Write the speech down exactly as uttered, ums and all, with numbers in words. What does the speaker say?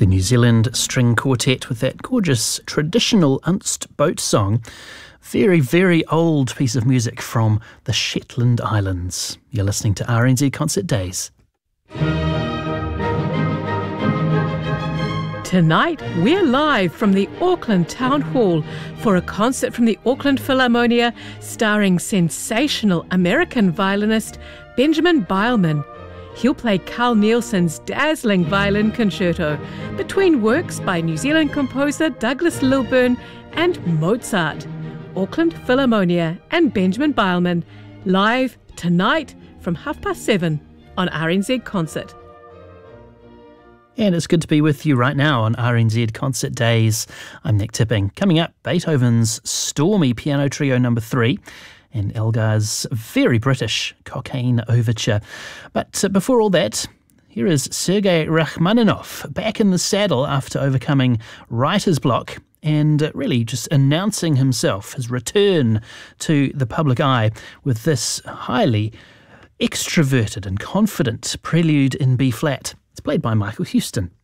The New Zealand String Quartet with that gorgeous traditional Unst boat song. Very, very old piece of music from the Shetland Islands. You're listening to R N Z Concert Days. Tonight, we're live from the Auckland Town Hall for a concert from the Auckland Philharmonia starring sensational American violinist Benjamin Beilman. He'll play Carl Nielsen's dazzling violin concerto between works by New Zealand composer Douglas Lilburn and Mozart. Auckland Philharmonia and Benjamin Beilman, live tonight from half past seven on R N Z Concert. And it's good to be with you right now on R N Z Concert Days. I'm Nick Tipping. Coming up, Beethoven's Stormy Piano Trio number three and Elgar's very British Cockaigne Overture. But uh, before all that, here is Sergei Rachmaninoff back in the saddle after overcoming writer's block and uh, really just announcing himself, his return to the public eye with this highly extroverted and confident prelude in B-flat. It's played by Michael Huston.